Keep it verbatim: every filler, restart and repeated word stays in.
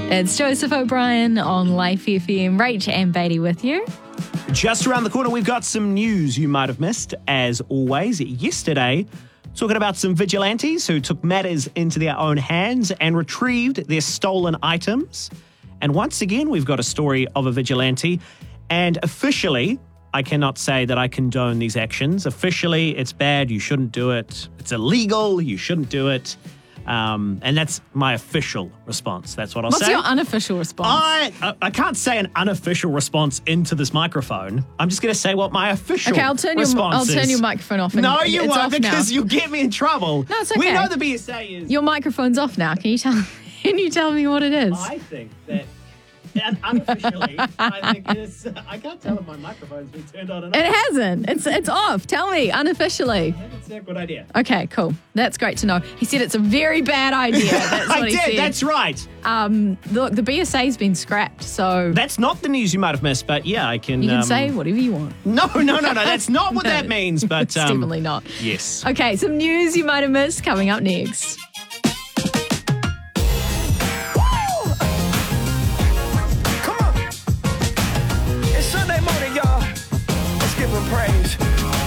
It's Joseph O'Brien on Life F M. Rach and Beatty with you. Just around the corner, we've got some news you might have missed. As always, yesterday, talking about some vigilantes who took matters into their own hands and retrieved their stolen items. And once again, we've got a story of a vigilante. And officially, I cannot say that I condone these actions. Officially, it's bad. You shouldn't do it. It's illegal. You shouldn't do it. Um, and that's my official response. That's what I'll What's say. What's your unofficial response? I, I I can't say an unofficial response into this microphone. I'm just going to say what my official Okay, I'll turn your response I'll is. turn your microphone off. And No, you it's won't, off because now. you'll get me in trouble. No, it's okay. We know the B S A is. Your microphone's off now. Can you tell? Can you tell me what it is? I think that. And unofficially, I think it is. I can't tell if my microphone's been turned on or not. It hasn't. It's it's off. Tell me unofficially. I think it's a good idea. Okay, cool. That's great to know. He said it's a very bad idea. That's what I he did. said. That's right. Um, look, the B S A's been scrapped, so That's not the news you might have missed, but yeah, I can. you can um, say whatever you want. No, no, no, no. That's not what No, that means. But it's um, definitely not. Yes. Okay, some news you might have missed coming up next.